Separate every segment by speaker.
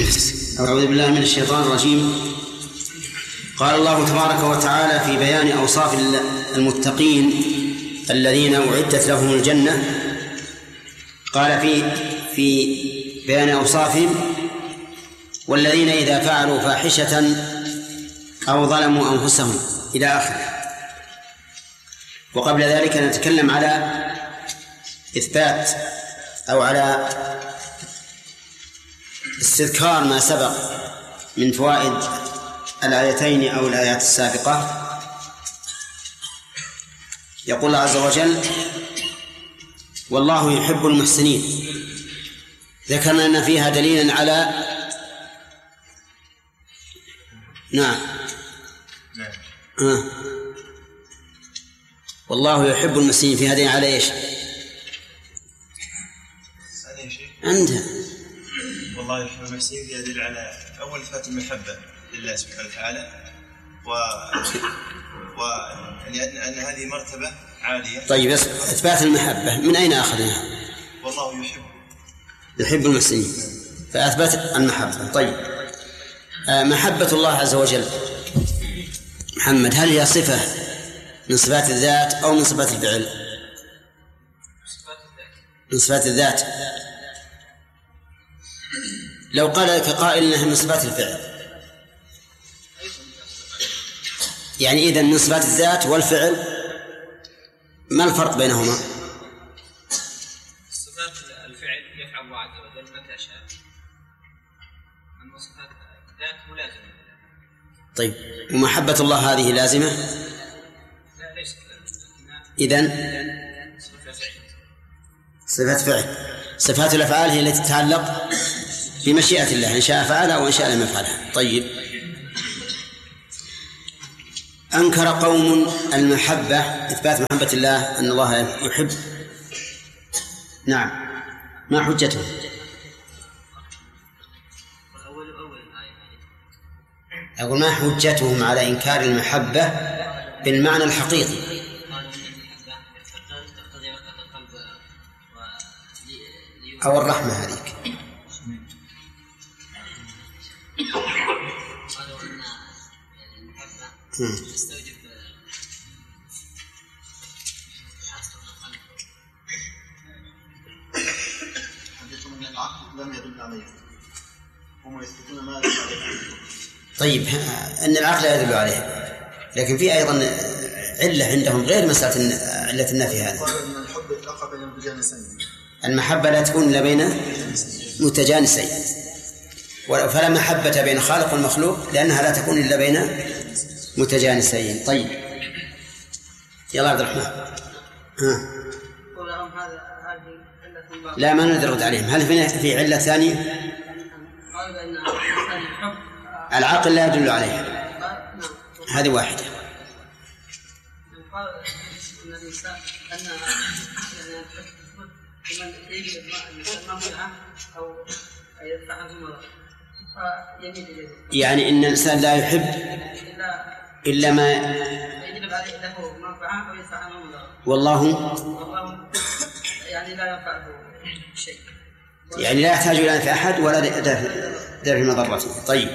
Speaker 1: أعوذ بالله من الشيطان الرجيم. قال الله تبارك وتعالى في بيان أوصاف المتقين الذين أعدت لهم الجنة، قال في بيان أوصافهم: والذين إذا فعلوا فاحشة أو ظلموا أنفسهم إلى آخره. وقبل ذلك نتكلم على إثبات أو على استذكار ما سبق من فوائد الآيتين أو الآيات السابقة. يقول الله عز وجل: والله يحب المحسنين. ذكرنا أن فيها دليلا على والله يحب المحسنين، في هذه على إيش؟ عندها
Speaker 2: والله يحب المحسنين يدل على أول إثبات المحبة لله سبحانه وتعالى، أن هذه مرتبة عالية.
Speaker 1: طيب، إثبات المحبة من أين أخذناها؟
Speaker 2: والله
Speaker 1: يحب المحسنين، فأثبت المحبة. طيب، محبة الله عز وجل محمد، هل هي صفة من صفات الذات أو من صفات الفعل؟ من صفات الذات. لو قال لك قائل إنها من صفات الفعل، يعني إذن من صفات الذات والفعل، ما الفرق بينهما؟
Speaker 3: صفات الفعل يفعل الله عز وجل متى شاء، أما صفات الذات ملازمة.
Speaker 1: طيب، ومحبة الله هذه لازمة؟
Speaker 3: لا، ليست.
Speaker 1: إذن صفات فعل. صفات الأفعال هي التي تتعلق بمشيئة الله، إن شاء فعلها وإن شاء لم يفعلها. طيب، أنكر قوم المحبة، إثبات محبة الله، أن الله يحب. نعم، ما حجتهم؟ أقول ما حجتهم على إنكار المحبة بالمعنى الحقيقي؟ أو الرحمة هذيك.
Speaker 3: قالوا أن المحبة تستوجب حسن القلب.
Speaker 2: حدثهم أن العقل لم يدل عليه، هم يثبتون ما يدل عليه.
Speaker 1: طيب، أن العقل لا يدل عليه، لكن في أيضا علة عندهم غير مسألة علة النفي هذه.
Speaker 2: قالوا أن الحب يتلقى بين المتجانسين.
Speaker 1: المحبة لا تكون إلا بين متجانسين، فلا محبة بين خالق والمخلوق، لأنها لا تكون إلا بين متجانسين. طيب، يلا عبد الرحمن. لا، ما نرد عليهم. هل في علة ثانية؟ العقل لا يدل عليها، هذه واحدة. يعني إن الإنسان لا يحب إلا ما يجلب عليه له منفعة أو يدفع عنه مضرة، والله يعني لا ينفعه شيء، يعني لا يحتاج إلى نفع أحد ولا دفع مضرته. طيب،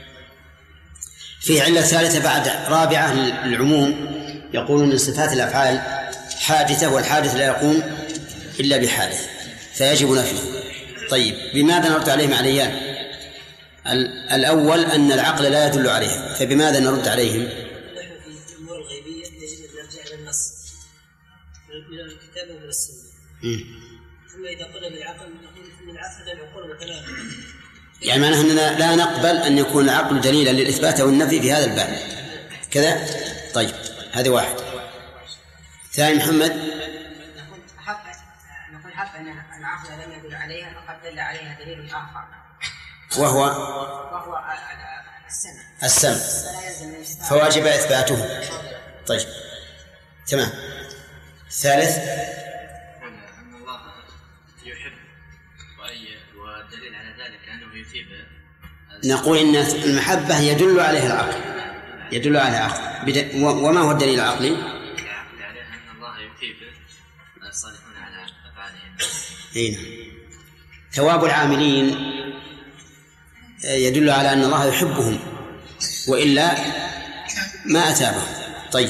Speaker 1: في علة ثالثة بعد رابعة للعموم، يقولون إن صفات الأفعال حادثة، والحادث لا يقوم إلا بحادث، فيجب نفيه. طيب، بماذا نرد عليهم عليان؟ الأول أن العقل لا يدل عليهم، فبماذا نرد عليهم؟
Speaker 3: نحن في الأمور الغيبية يجب أن نرجع إلى النص من الكتاب ومن السنة. ثم إذا قلنا بالعقل نقول أن العقل للعقول متناقضة،
Speaker 1: يعني معناه أننا لا نقبل أن يكون العقل دليلا للإثبات والنفي في هذا الباب كذا. طيب، هذه واحد. ثاني محمد،
Speaker 4: نقول حتى أن العقل لم يدل عليها، فقد دل عليها دليل آخر،
Speaker 1: وهو السمع، فواجب إثباته. طيب، تمام. ثالث،
Speaker 3: أن الله يحب والدليل على ذلك أنه يثيب.
Speaker 1: نقول إن المحبة يدل عليها العقل، يدل عليها العقل. وما هو الدليل العقلي؟
Speaker 3: العقل عليه أن الله يثيب الصالحون على أفعالهم.
Speaker 1: ثواب العاملين يدل على أن الله يحبهم، وإلا ما أتابهم. طيب.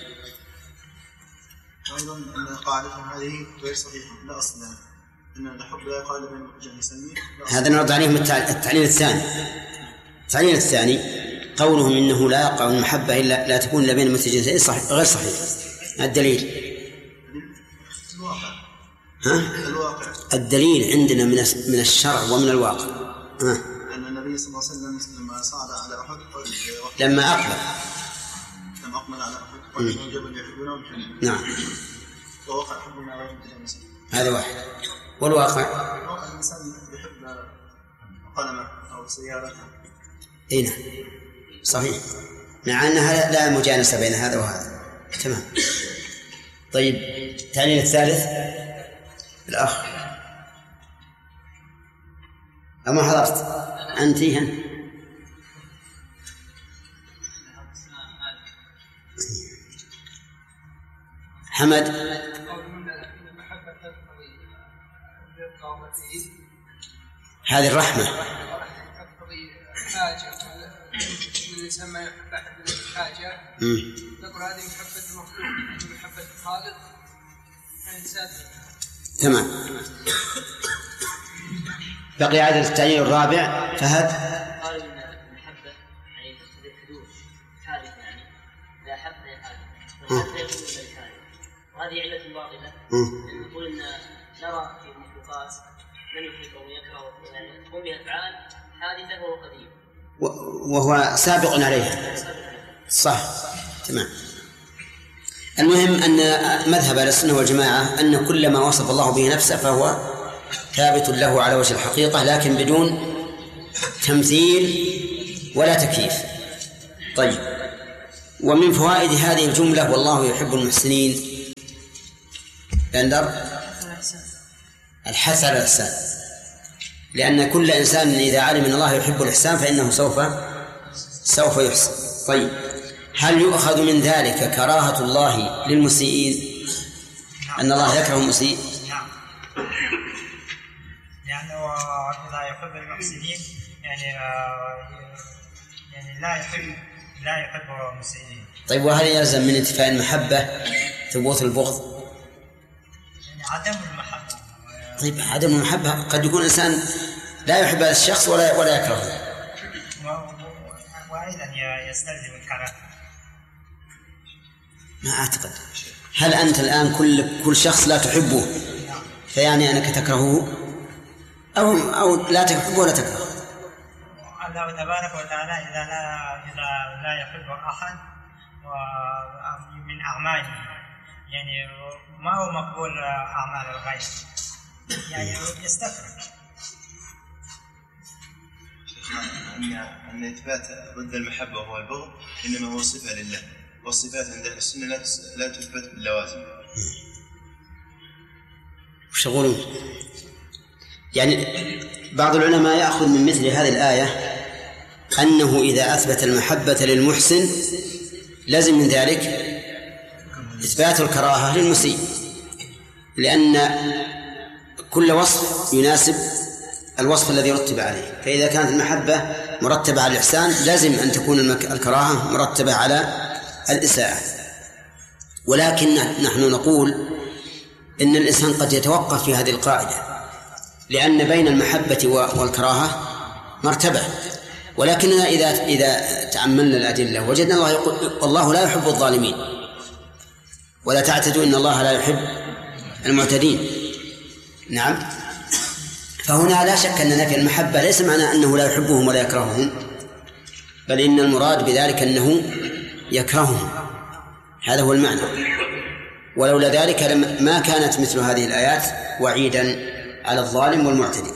Speaker 2: وأيضا أن قاعدتهم هذه غير صحيحة، لا أصل لها، أن الحب لا يقال بين الجنسين.
Speaker 1: هذا نرد عليهم التعليل الثاني. التعليل الثاني قولهم إنه لا يقع المحبة إلا لا تكون إلا بين المتجنسين صحيح غير صحيح. الدليل
Speaker 2: الواقع.
Speaker 1: الدليل عندنا من الشرع ومن الواقع.
Speaker 2: أن النبي صلى الله عليه وسلم لما صعد على أحد
Speaker 1: لما
Speaker 2: أقبل على أحد قال الجبل يحبنا ويحبنا.
Speaker 1: نعم.
Speaker 2: ووقع حبنا غير متجانسين.
Speaker 1: هذا واحد. والواقع
Speaker 2: الإنسان يحب قلمه أو سيارته.
Speaker 1: إيه نعم صحيح، مع أنها لا مجانسة بين هذا وهذا. تمام. طيب التعليل الثالث الأخ أما حضرت أنت حمد. هذه الرحمة.
Speaker 5: الإنسان ما يحب أحد من الحاجة نقول هذه محبة المخلوق، محبة الخالق الإنسان.
Speaker 1: تمام. بقي عدد التعليل الرابع. فهد.
Speaker 3: قالوا إن المحبة يعني تقتضي الحدوث حادث، يعني لا حب لا حادث، والحب لا يكون إلا الحادث، وهذه علة باطلة. نقول إن نرى في المخلوقات من يحب ويكره، يعني تقوم بها أفعال حادثة وهو قديم
Speaker 1: وهو سابق عليها. صح. تمام. المهم أن مذهب السنة والجماعة أن كل ما وصف الله به نفسه فهو ثابت له على وجه الحقيقة، لكن بدون تمثيل ولا تكييف. طيب. ومن فوائد هذه الجملة والله يحب المحسنين بندر الحث على الإحسان، لأن كل إنسان إذا علم أن الله يحب الإحسان فإنه سوف يحسن. طيب. هل يؤخذ من ذلك كراهة الله للمسيئين؟ أن الله يكره المسيء؟
Speaker 6: نعم، لأنه إذا يحب المحسنين يعني لا يحب المسيئين.
Speaker 1: طيب وهل يلزم من انتفاء المحبة ثبوت البغض؟
Speaker 6: يعني عدم المحبة.
Speaker 1: طيب عدم المحبة قد يكون إنسان لا يحب هذا الشخص ولا يكرهه،
Speaker 6: وأيضا يستلزم الكراهة.
Speaker 1: ما أعتقد. هل أنت الآن كل شخص لا تحبه فيعني أنك تكرهه أو لا تحبه ولا تكرهه؟
Speaker 6: الله تبارك وتعالى إذا لا يحب أحد من أعماله، يعني ما هو مقبول أعمال الغير، يعني يستفرق.
Speaker 7: أن إثبات ضد المحبة وهو البغض إنما هو صفة لله، والصفات عند أهل السنة لا تثبت باللوازم.
Speaker 1: وش يقولون؟ يعني بعض العلماء يأخذ من مثل هذه الآية أنه إذا أثبت المحبة للمحسن لازم من ذلك إثبات الكراهة للمسيء، لأن كل وصف يناسب الوصف الذي رتب عليه، فإذا كانت المحبة مرتبة على الإحسان لازم أن تكون الكراهة مرتبة على الإساءة. ولكن نحن نقول إن الإنسان قد يتوقف في هذه القاعدة، لأن بين المحبة والكراهة مرتبة، ولكننا إذا تأملنا الأدلة وجدنا الله يقول والله لا يحب الظالمين، ولا تعتدوا إن الله لا يحب المعتدين. نعم. فهنا لا شك أن نفي المحبة ليس معنى أنه لا يحبهم ولا يكرههم، بل إن المراد بذلك أنه يكرههم، هذا هو المعنى. ولولا ذلك ما كانت مثل هذه الآيات وعيدا على الظالم والمعتدي.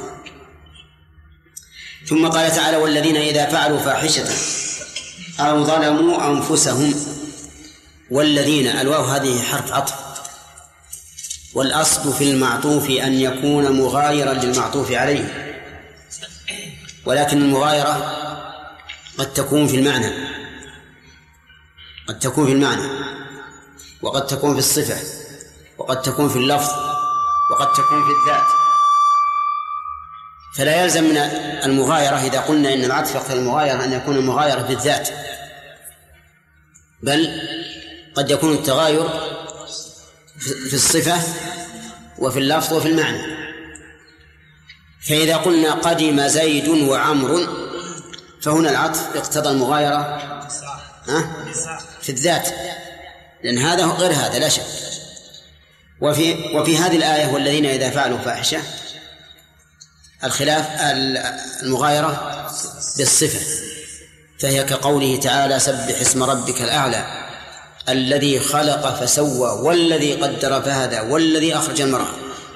Speaker 1: ثم قال تعالى والذين إذا فعلوا فاحشة أو ظلموا أنفسهم. والذين الواو هذه حرف عطف، والأصل في المعطوف أن يكون مغايرا للمعطوف عليه، ولكن المغايرة قد تكون في المعنى، وقد تكون في الصفة، وقد تكون في اللفظ، وقد تكون في الذات. فلا يلزم من المغايرة إذا قلنا إن العطف يقتضي المغايرة أن يكون المغايرة بالذات، بل قد يكون التغاير في الصفة وفي اللفظ وفي المعنى. فإذا قلنا قدم زيد وعمر فهنا العطف اقتضى المغايرة في الذات، لأن هذا غير هذا لا شك. وفي هذه الآية والذين إذا فعلوا فاحشة الخلاف المغايرة بالصفة، فهي كقوله تعالى سبح اسم ربك الأعلى الذي خلق فسوى والذي قدر فهدى والذي أخرج المرعى.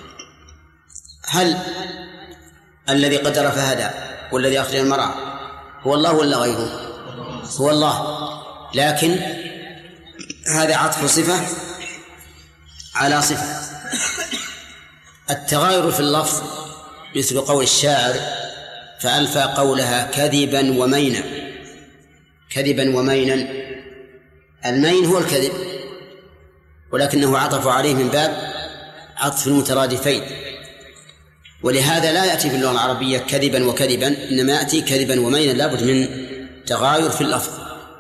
Speaker 1: هل الذي قدر فهدى والذي أخرج المرعى هو الله ولا غيره؟ هو الله، لكن هذا عطف صفة على صفة. التغاير في اللفظ مثل قول الشاعر فألفى قولها كذبا ومينا. كذبا ومينا، المين هو الكذب ولكنه عطف عليه من باب عطف المترادفين، ولهذا لا يأتي في اللغة العربية كذبا وكذبا، إنما يأتي كذبا ومينا، لابد من تغاير في اللفظ.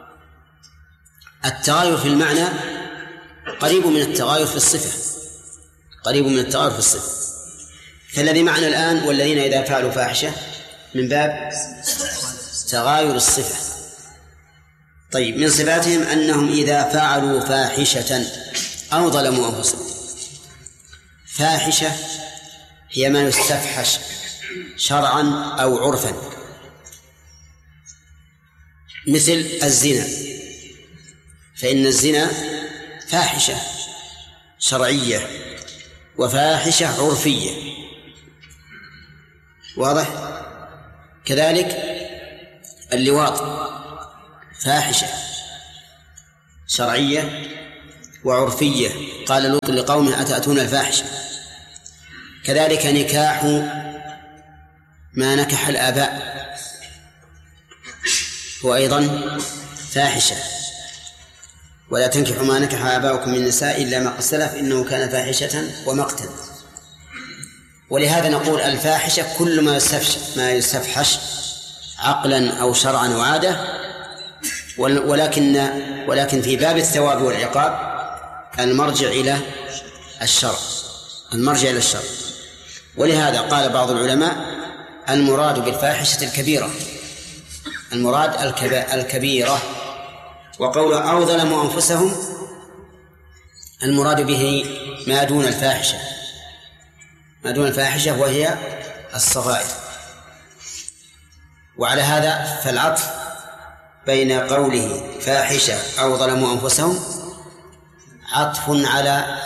Speaker 1: التغاير في المعنى قريب من التغاير في الصفة، قريب من التغاير في الصفة. فالذي معنا الآن والذين إذا فعلوا فاحشة من باب تغاير الصفة. طيب، من صفاتهم أنهم إذا فعلوا فاحشة أو ظلموا أنفسهم. فاحشة هي ما يستفحش شرعا أو عرفا، مثل الزنا، فإن الزنا فاحشة شرعية وفاحشة عرفية، واضح؟ كذلك اللواط فاحشة شرعية وعرفية، قال لوط لقومه أتأتون الفاحشة. كذلك نكاح ما نكح الآباء هو أيضا فاحشة، ولا تنكحوا ما نكح آباؤكم من النساء إلا ما قد سلف إنه كان فاحشة ومقتا. ولهذا نقول الفاحشة كل ما يستفحش عقلا أو شرعا أو عادة، ولكن في باب الثواب والعقاب المرجع إلى الشرع، المرجع إلى الشرع. ولهذا قال بعض العلماء المراد بالفاحشة الكبيرة، المراد الكبيرة. وقوله أو ظلموا أنفسهم المراد به ما دون الفاحشة، ما دون الفاحشة وهي الصغائر. وعلى هذا فالعطف بين قوله فاحشة أو ظلموا أنفسهم عطف على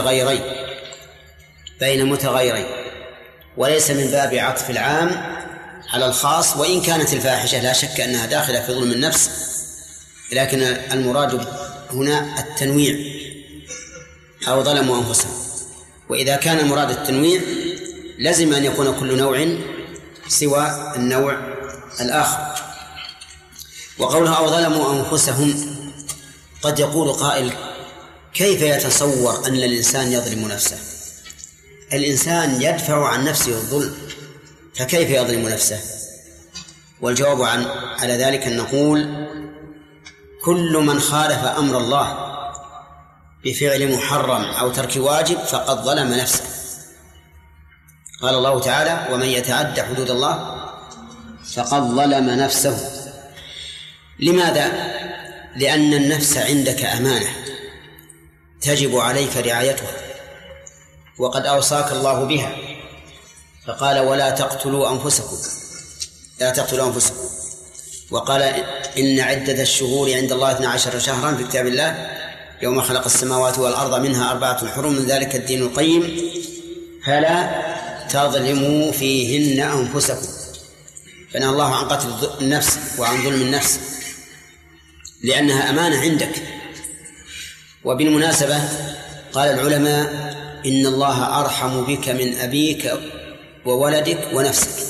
Speaker 1: بين متغيرين، وليس من باب عطف العام على الخاص، وإن كانت الفاحشة لا شك أنها داخلة في ظلم النفس، لكن المراد هنا التنويع أو ظلموا أنفسهم. وإذا كان المراد التنويع لازم أن يكون كل نوع سوى النوع الآخر. وقولها أو ظلموا أنفسهم قد يقول قائل كيف يتصور أن الإنسان يظلم نفسه؟ الإنسان يدفع عن نفسه الظلم، فكيف يظلم نفسه؟ والجواب على ذلك أن نقول كل من خالف أمر الله بفعل محرم أو ترك واجب فقد ظلم نفسه. قال الله تعالى ومن يتعد حدود الله فقد ظلم نفسه. لماذا؟ لأن النفس عندك أمانة تجب عليك رعايتها، وقد أوصاك الله بها، فقال ولا تقتلوا أنفسكم، لا تقتلوا أنفسكم. وقال إن عدة الشهور عند الله 12 شهرا في كتاب الله يوم خلق السماوات والأرض منها 4 حرم من ذلك الدين القيم فلا تظلموا فيهن أنفسكم. فنهى الله عن قتل النفس وعن ظلم النفس لأنها أمانة عندك. وبالمناسبة قال العلماء إن الله أرحم بك من أبيك وولدك ونفسك،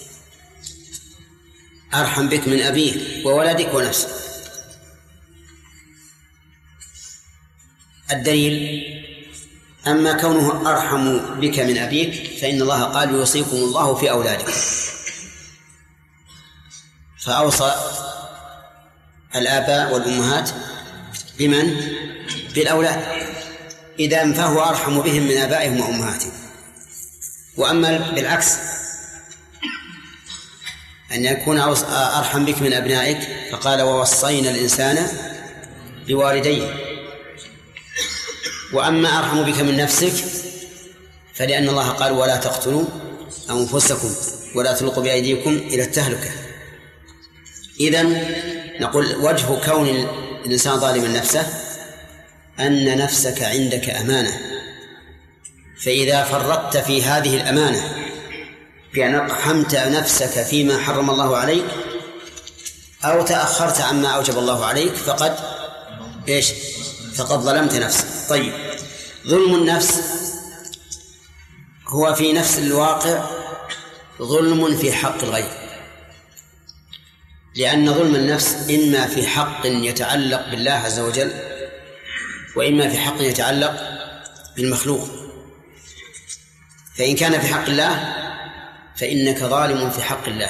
Speaker 1: أرحم بك من أبيك وولدك ونفسك. الدليل أما كونه أرحم بك من أبيك فإن الله قال يوصيكم الله في أولادكم، فأوصى الآباء والأمهات بمن؟ بالأولاد، إذا فهو أرحم بهم من آبائهم وأمهاتهم. وأما بالعكس أن يكون أرحم بك من أبنائك، فقال ووصينا الإنسان بوالديه. وأما أرحم بك من نفسك فلأن الله قال ولا تقتلوا أنفسكم ولا تلقوا بأيديكم إلى التهلكة. إذن نقول وجه كون الإنسان ظالما نفسه أن نفسك عندك أمانة، فإذا فرطت في هذه الأمانة بأن أقحمت نفسك فيما حرم الله عليك أو تأخرت عما أوجب الله عليك فقد ظلمت نفسك. طيب، ظلم النفس هو في نفس الواقع ظلم في حق الغير، لأن ظلم النفس إما في حق يتعلق بالله عز وجل وإما في حق يتعلق بالمخلوق. فإن كان في حق الله فإنك ظالم في حق الله،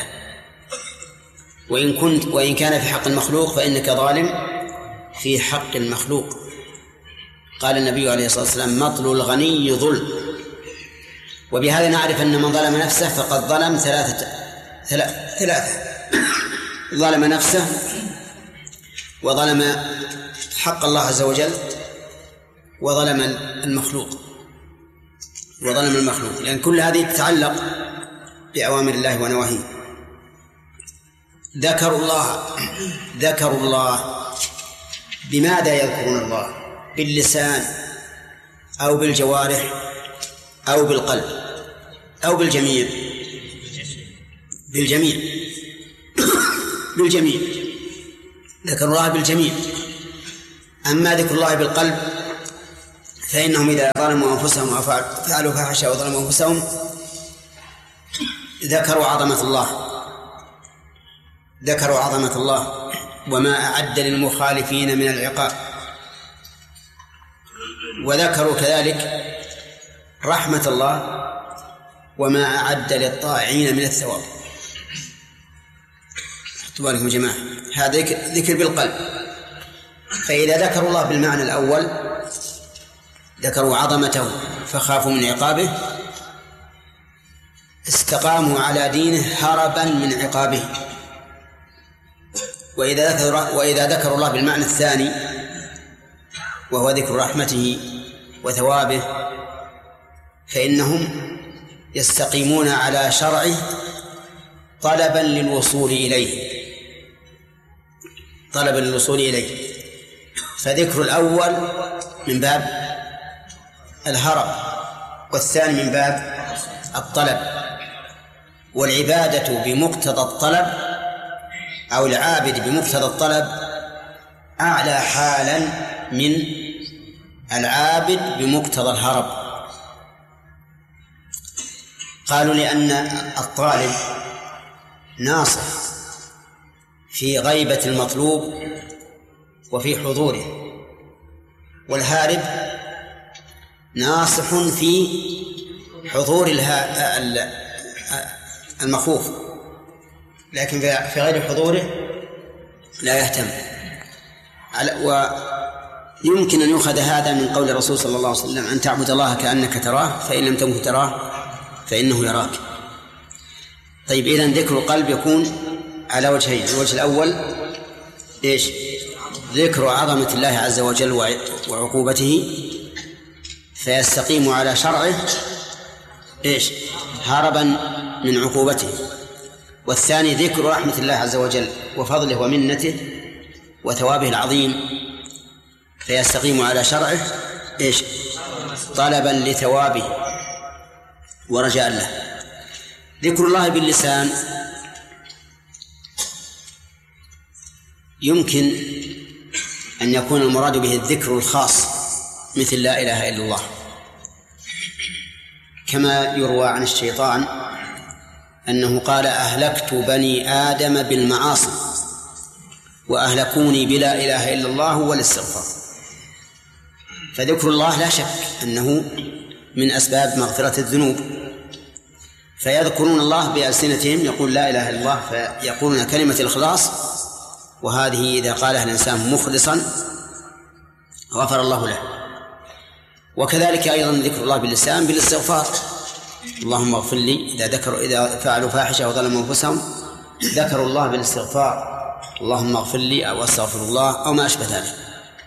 Speaker 1: وإن كان في حق المخلوق فإنك ظالم في حق المخلوق. قال النبي عليه الصلاة والسلام مطل الغني ظلم. وبهذا نعرف أن من ظلم نفسه فقد ظلم ثلاثة ظلم نفسه وظلم حق الله عز وجل وظلم المخلوق لأن كل هذه تتعلق بأوامر الله ونواهيه. ذكروا الله بماذا يذكرون الله؟ باللسان أو بالجوارح أو بالقلب أو بالجميع؟ بالجميع ذكر الله بالجميع. أما ذكر الله بالقلب فإنهم إذا ظلموا أنفسهم وفعلوا فاحشة وظلموا أنفسهم ذكروا عظمة الله وما أعد للمخالفين من العقاب، وذكروا كذلك رحمة الله وما أعد للطائعين من الثواب. تباركم جماعة، هذا ذكر بالقلب. فإذا ذكروا الله بالمعنى الأول ذكروا عظمته فخافوا من عقابه، استقاموا على دينه هربا من عقابه. وإذا ذكروا الله بالمعنى الثاني وهو ذكر رحمته وثوابه فإنهم يستقيمون على شرعه طلبا للوصول إليه. فذكر الأول من باب الهرب والثاني من باب الطلب. والعبادة بمقتضى الطلب أو العابد بمقتضى الطلب أعلى حالا من العابد بمقتضى الهرب. قالوا لأن الطالب ناصح في غيبة المطلوب وفي حضوره، والهارب ناصح في حضور المخوف لكن في غير حضوره لا يهتم. ويمكن أن يؤخذ هذا من قول الرسول صلى الله عليه وسلم أن تعبد الله كأنك تراه فإن لم تكن تراه فإنه يراك. طيب، إذن ذكر القلب يكون على وجهين. الوجه الأول ذكر عظمة الله عز وجل وعقوبته فيستقيم على شرعه هربا من عقوبته. والثاني ذكر رحمة الله عز وجل وفضله ومنته وثوابه العظيم فيستقيم على شرعه طلبا لثوابه ورجاء له. ذكر الله باللسان يمكن أن يكون المراد به الذكر الخاص مثل لا إله إلا الله، كما يروى عن الشيطان أنه قال أهلكت بني آدم بالمعاصي وأهلكوني بلا إله إلا الله والاستغفار. فذكر الله لا شك أنه من أسباب مغفرة الذنوب، فيذكرون الله بألسنتهم، يقول لا إله إلا الله، فيقولون كلمة الإخلاص، وهذه إذا قالها الإنسان مخلصا غفر الله له. وكذلك أيضا ذكر الله باللسان بالاستغفار، اللهم اغفر لي، إذا فعلوا فاحشة وظلموا أنفسهم ذكروا الله بالاستغفار، اللهم اغفر لي أو أستغفر الله أو ما أشبه ذلك.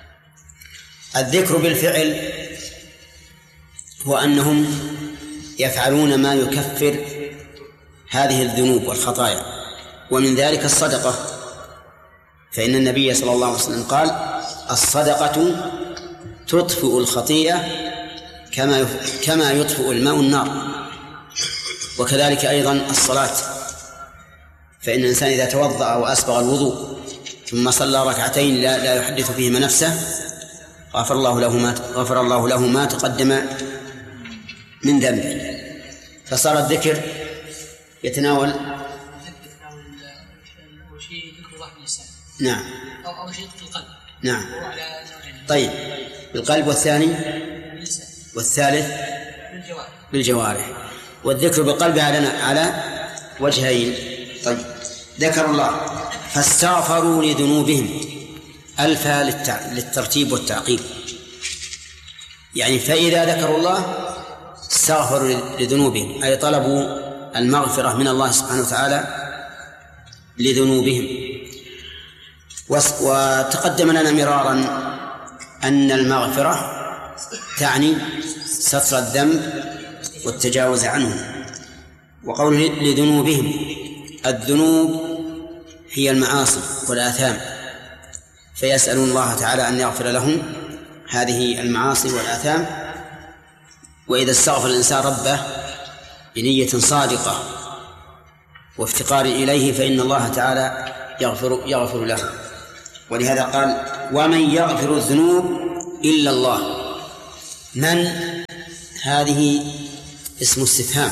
Speaker 1: الذكر بالفعل هو أنهم يفعلون ما يكفر هذه الذنوب والخطايا، ومن ذلك الصدقة، فإن النبي صلى الله عليه وسلم قال الصدقة تطفئ الخطيئة كما يطفئ الماء النار. وكذلك أيضا الصلاة، فإن الإنسان إذا توضأ وأسبغ الوضوء ثم صلى ركعتين لا يحدث فيهما نفسه غفر الله له ما تقدم من ذنبه. فصار الذكر يتناول
Speaker 5: شيء ذكر الله باللسان،
Speaker 1: نعم،
Speaker 5: أو شيء في القلب،
Speaker 1: نعم.
Speaker 5: وعلى نوعين.
Speaker 1: طيب، بالقلب، والثاني
Speaker 5: باللسان،
Speaker 1: والثالث
Speaker 5: بالجوارح.
Speaker 1: والذكر بالقلب على وجهين. طيب، ذكر الله فاستغفروا لذنوبهم، ألفا للترتيب يعني فإذا ذكروا الله استغفروا لذنوبهم، أي طلبوا المغفرة من الله سبحانه وتعالى لذنوبهم. وتقدم لنا مرارا أن المغفرة تعني ستر الذنب والتجاوز عنه. وقوله لذنوبهم، الذنوب هي المعاصي والآثام، فيسألون الله تعالى أن يغفر لهم هذه المعاصي والآثام. وإذا استغفر الإنسان ربه بنية صادقة وافتقار إليه فإن الله تعالى يغفر له. ولهذا قال ومن يغفر الذنوب إلا الله. من هذه اسم استفهام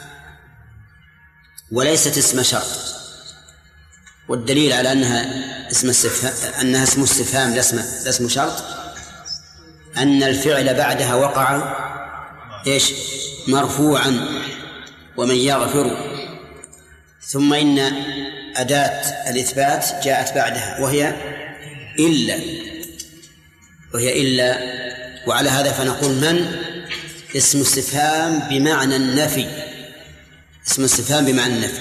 Speaker 1: وليست اسم شرط، والدليل على أنها اسم استفهام لا اسم شرط أن الفعل بعدها وقع مرفوعا ومن يغفر، ثم إن أداة الإثبات جاءت بعدها وهي إلا. وعلى هذا فنقول من اسم استفهام بمعنى النفي، اسم استفهام بمعنى النفي.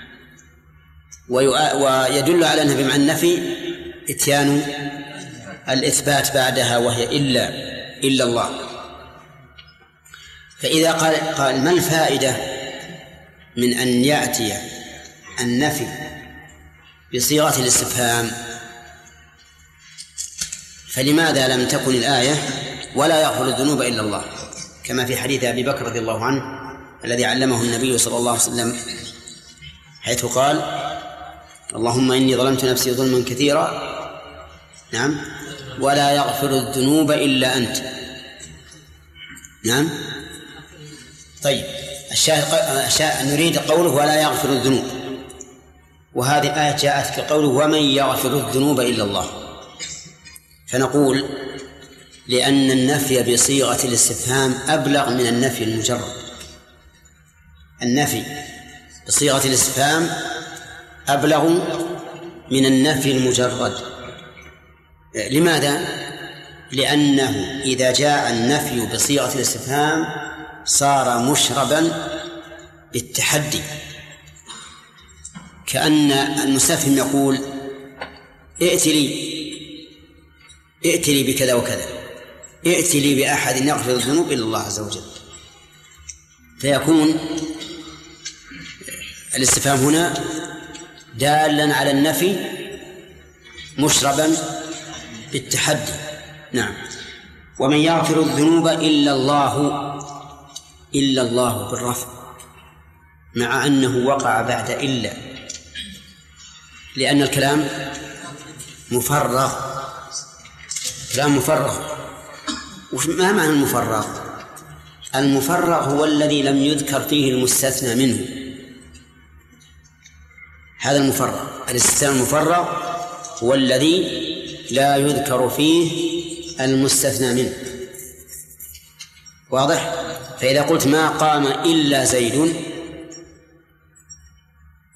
Speaker 1: ويدل على أنها بمعنى النفي إتيان الإثبات بعدها وهي إلا الله. فإذا قال ما الفائدة من أن يأتي النفي بصيغة الاستفهام؟ فلماذا لم تكن الآية ولا يغفر الذنوب إلا الله كما في حديث أبي بكر رضي الله عنه الذي علمه النبي صلى الله عليه وسلم، حيث قال اللهم إني ظلمت نفسي ظلما كثيرا، نعم، ولا يغفر الذنوب إلا أنت. نعم. طيب، الشاهد نريد قوله ولا يغفر الذنوب، وهذه الآية جاءت كقوله ومن يغفر الذنوب إلا الله. فنقول لأن النفي بصيغة الاستفهام أبلغ من النفي المجرد. النفي بصيغة الاستفهام أبلغ من النفي المجرد. لماذا؟ لأنه إذا جاء النفي بصيغة الاستفهام صار مشربا بالتحدي، كأن المستفهم يقول ائت لي بكذا وكذا، ائت لي بأحد يغفر الذنوب إلا الله عز وجل. فيكون الاستفهام هنا دالا على النفي مشربا بالتحدي. نعم. ومن يغفر الذنوب إلا الله بالرفع، مع أنه وقع بعد إلا، لأن الكلام مفرغ. كلام مفرغ. ما معنى المفرغ؟ المفرغ هو الذي لم يذكر فيه المستثنى منه، هذا المفرغ. الاستثناء المفرغ هو الذي لا يذكر فيه المستثنى منه. واضح؟ فإذا قلت ما قام إلا زيد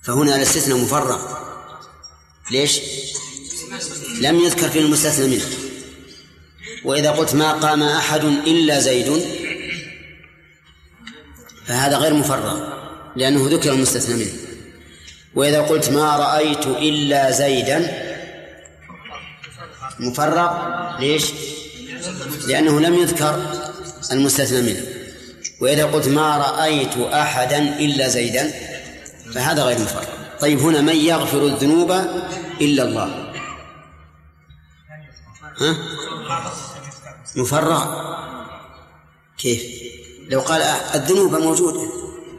Speaker 1: فهنا الاستثناء مفرغ. ليش؟ لم يذكر في المستثنى منه. وإذا قلت ما قام أحد إلا زيد فهذا غير مفرغ لأنه ذكر المستثنى منه. وإذا قلت ما رأيت إلا زيدا مفرغ. ليش؟ لأنه لم يذكر المستثنى منه. وإذا قلت ما رأيت أحدا إلا زيدا فهذا غير مفرغ. طيب هنا من يغفر الذنوب إلا الله، ها؟ مفرغ. كيف؟ لو قال الذنوب موجودة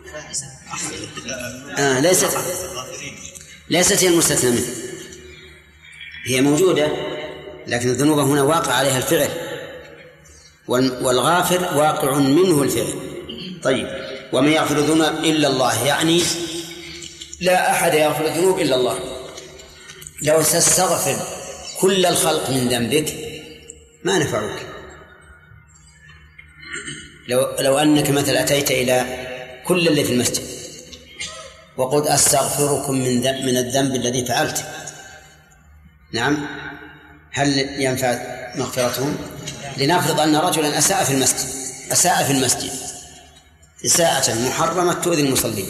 Speaker 1: ليست هي المستثنى منه، هي موجودة لكن الذنوب هنا واقع عليها الفعل، والغافر واقع منه الفعل. طيب ومن يغفر الذنوب إلا الله يعني لا أحد يغفر الذنوب إلا الله. لو تستغفر كل الخلق من ذنبك ما نفعوك. لو أنك مثلا أتيت إلى كل اللي في المسجد وقلت أستغفركم من الذنب الذي فعلته، نعم، هل ينفع مغفرتهم؟ لنفرض أن رجلا أساء في المسجد إساءة محرمة تؤذي المصلين،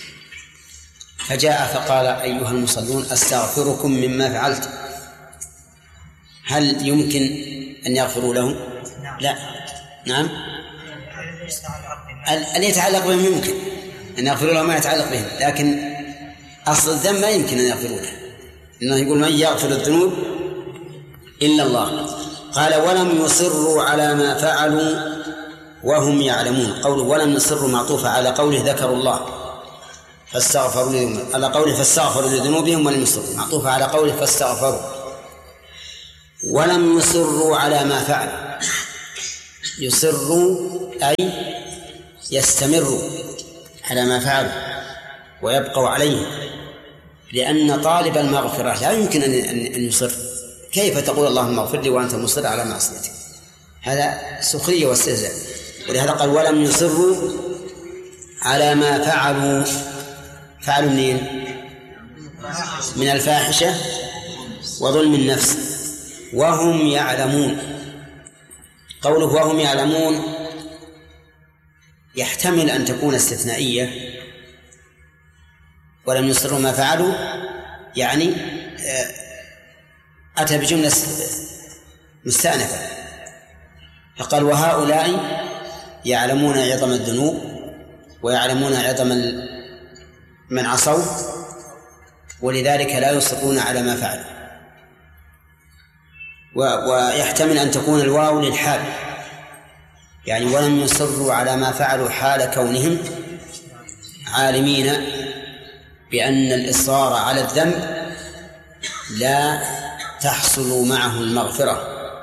Speaker 1: فجاء فقال أيها المصلون أستغفركم مما فعلت، هل يمكن أن يغفروا له؟ لا. نعم، أن يتعلق بهم يمكن أن يغفروا له ما يتعلق بهم، لكن أصل الذنب ما يمكن أن يغفروا له، إنه يقول من يغفر الذنوب إلا الله. قال ولم يصروا على ما فعلوا وهم يعلمون. قوله ولم يصروا معطوفة على قوله ذكروا الله فاستغفروا لذنوبهم، على قوله فاستغفروا لذنوبهم ولم يصروا، معطوفة على قوله فاستغفروا. ولم يصروا على ما فعلوا، يصروا أي يستمروا على ما فعلوا ويبقوا عليه، لأن طالب المغفرة لا يمكن أن يصر. كيف تقول اللهم اغفر لي وأنت مصر على معصيتك؟ هذا سخرية واستهزاء. ولهذا قال ولم يصروا على ما فعلوا. فعلوا منين؟ من الفاحشة وظلم النفس وهم يعلمون. قوله وهم يعلمون يحتمل أن تكون استثنائية، ولم يصروا ما فعلوا يعني أتى بجملة مستأنفة، فقال وهؤلاء يعلمون عظم الذنوب ويعلمون عظم من عصوا ولذلك لا يصرون على ما فعلوا. ويحتمل أن تكون الواو للحال، يعني ولم يصروا على ما فعلوا حال كونهم عالمين بأن الإصرار على الذنب لا تحصل معه المغفرة،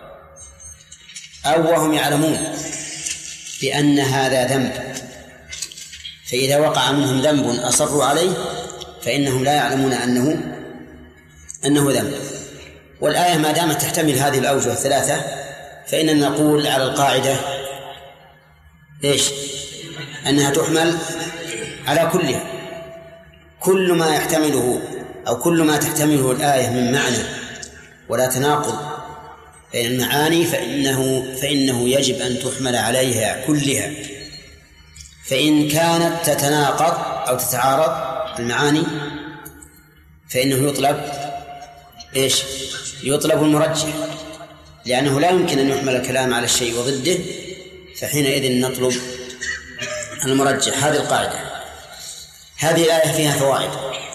Speaker 1: أو وهم يعلمون بأن هذا ذنب، فإذا وقع منهم ذنب أصروا عليه فإنهم لا يعلمون أنه ذنب. والآية ما دامت تحتمل هذه الأوجه الثلاثة فإننا نقول على القاعدة إيش؟ أنها تحمل على كلها. كل ما يحتمله أو كل ما تحتمله الآية من معنى ولا تناقض بين المعاني فإنه يجب أن تحمل عليها كلها. فإن كانت تتناقض أو تتعارض المعاني فإنه يطلب إيش؟ يطلب المرجح، لأنه لا يمكن أن يحمل الكلام على الشيء وضده، فحينئذ نطلب المرجح. هذه القاعدة. هذه الآية فيها فوائد.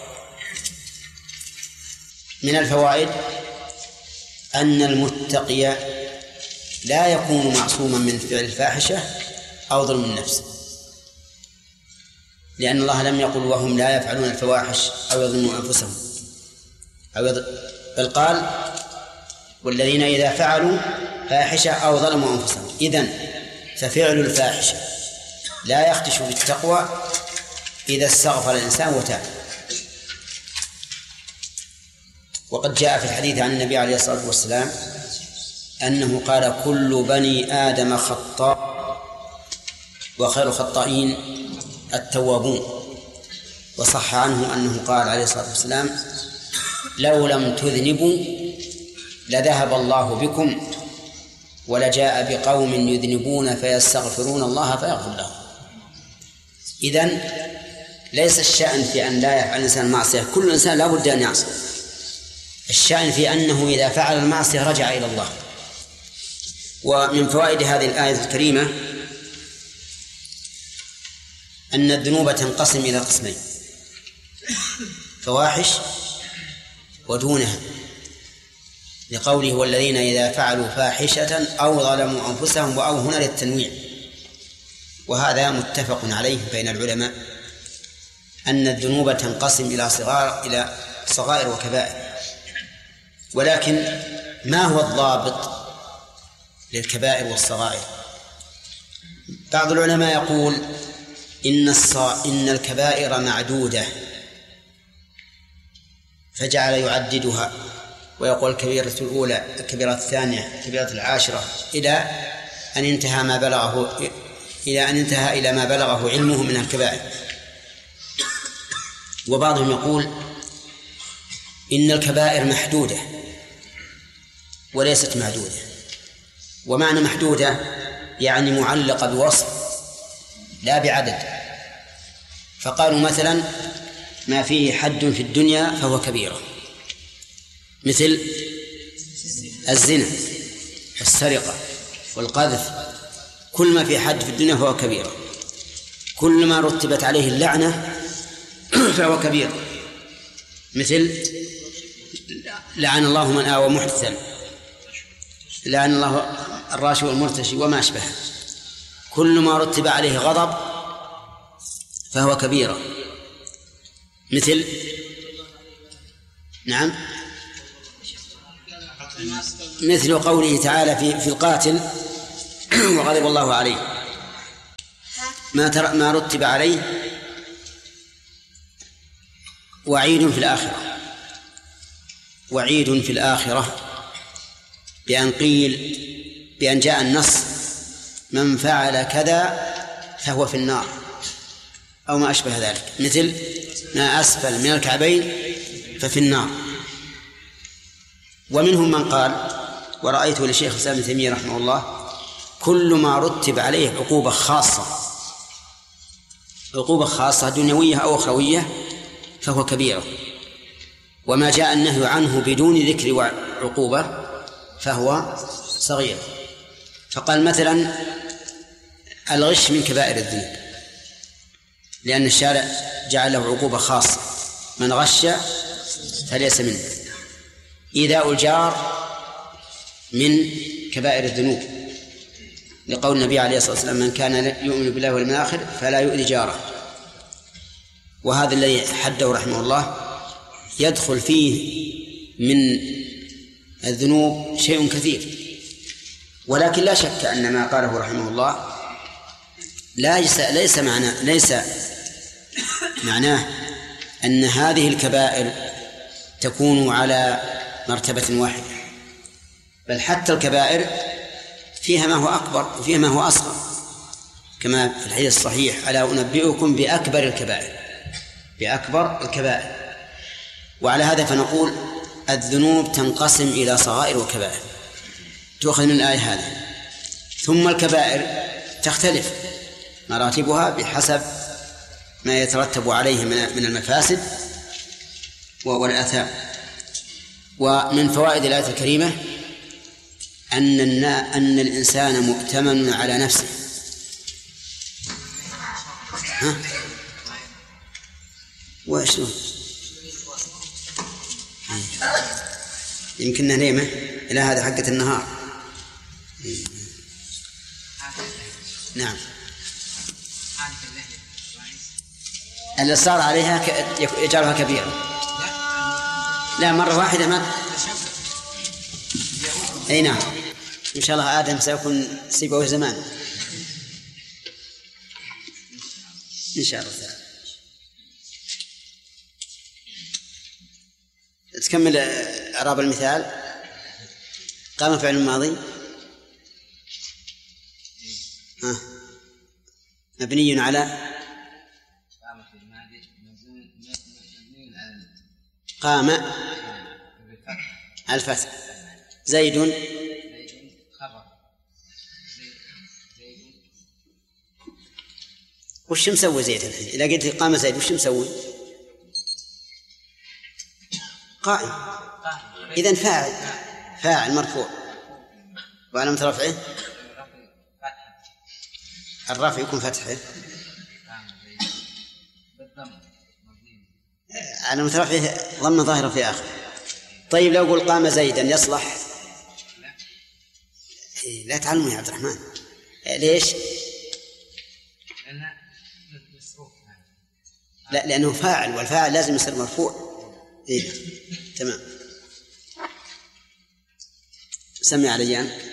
Speaker 1: من الفوائد أن المتقي لا يكون معصوما من فعل الفاحشة أو ظلم النفس، لأن الله لم يقل وهم لا يفعلون الفواحش أو يظلمون أنفسهم بل قال والذين إذا فعلوا فاحشة أو ظلموا أنفسهم. إذن ففعل الفاحشة لا يخدش بالتقوى إذا استغفر الإنسان وتاب. وقد جاء في الحديث عن النبي عليه الصلاة والسلام أنه قال كل بني آدم خطاء وخير الخطائين التوابون. وصح عنه أنه قال عليه الصلاة والسلام: لو لم تذنبوا لذهب الله بكم ولجاء بقوم يذنبون فيستغفرون الله فيغفر لهم. إذن ليس الشأن في أن لا يفعل الإنسان المعصية، كل إنسان لا بد أن يعصي، الشأن في أنه إذا فعل المعصية رجع إلى الله. ومن فوائد هذه الآية الكريمة أن الذنوب تنقسم إلى قسمين: فواحش ودونها، لقوله: والذين إذا فعلوا فاحشة أو ظلموا أنفسهم، وأو هنا للتنويع. وهذا متفق عليه بين العلماء أن الذنوب تنقسم إلى صغائر وكبائر. ولكن ما هو الضابط للكبائر والصغائر؟ بعض العلماء يقول إن الكبائر معدودة، فجعل يعددها ويقول: الكبيرة الأولى، الكبيرة الثانية، الكبيرة العاشرة، إلى أن انتهى إلى ما بلغه علمه من الكبائر. وبعضهم يقول إن الكبائر محدودة وليست معدودة. ومعنى محدودة يعني معلقة بوصف لا بعدد. فقالوا مثلا: ما فيه حد في الدنيا فهو كبيرة، مثل الزنا والسرقة والقذف، كل ما فيه حد في الدنيا فهو كبيرة. كل ما رتبت عليه اللعنة فهو كبيرة، مثل لعن الله من آوى محدثا، لعن الله الراشي والمرتشي وما أشبه. كل ما رتب عليه غضب فهو كبيرة، مثل مثل قوله تعالى في القاتل: وغضب الله عليه. ما رتب عليه وعيد في الآخرة بأن جاء النص: من فعل كذا فهو في النار، أو ما أشبه ذلك، مثل ما أسفل من الكعبين ففي النار. ومنهم من قال، ورأيته لشيخ الإسلام ابن تيمية رحمه الله: كل ما رتب عليه عقوبة خاصة دنيوية أو أخروية فهو كبيرة، وما جاء النهي عنه بدون ذكر عقوبة فهو صغير. فقال مثلا: الغش من كبائر الذنوب، لأن الشارع جعل له عقوبة خاصة: من غش فليس منه. إيذاء الجار من كبائر الذنوب، لقول النبي عليه الصلاة والسلام: من كان يؤمن بالله واليوم الآخر فلا يؤذي جاره. وهذا الذي حده رحمه الله يدخل فيه من الذنوب شيء كثير. ولكن لا شك أن ما قاله رحمه الله ليس معناه أن هذه الكبائر تكون على مرتبة واحدة، بل حتى الكبائر فيها ما هو أكبر وفيها ما هو أصغر، كما في الحديث الصحيح: ألا أنبئكم بأكبر الكبائر. وعلى هذا فنقول الذنوب تنقسم إلى صغائر وكبائر، تؤخذ من الآية هذه. ثم الكبائر تختلف مراتبها بحسب ما يترتب عليه من المفاسد والآثام. ومن فوائد الآية الكريمة أن الإنسان مؤتمن على نفسه. وشنو؟ يمكننا نيمة إلى هذا حقة النهار. نعم. الإصرار عليها يجعلها كبيرة. لا، مرة واحدة ما. أي نعم، إن شاء الله آدم سيكون سيبوه زمان إن شاء الله تعالى. تكمل إعراب المثال. قام فعل الماضي مبني على قام الفتح. زيد وش مسوي زيد الحين؟ إذا قلت قام زيد وش مسوي؟ قائم. إذن فاعل مرفوع وعلامة رفعه الرفع يكون فتحه علامة رفعه ضمن ظاهرة في آخر. طيب لو قل قام زيدا يصلح؟ لا تعلموا يا عبد الرحمن. ليش؟ لا لأنه فاعل والفاعل لازم يصير مرفوع. تمام. سمع عليان.